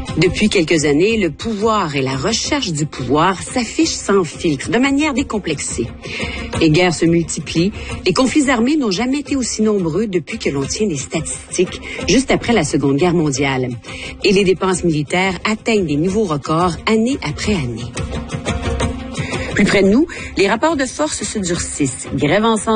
Depuis quelques années, le pouvoir et la recherche du pouvoir s'affichent sans filtre, de manière décomplexée. Les guerres se multiplient, les conflits armés n'ont jamais été aussi nombreux depuis que l'on tient des statistiques, juste après la Seconde Guerre mondiale. Et les dépenses militaires atteignent des nouveaux records année après année. Plus près de nous, les rapports de force se durcissent. Grève ensemble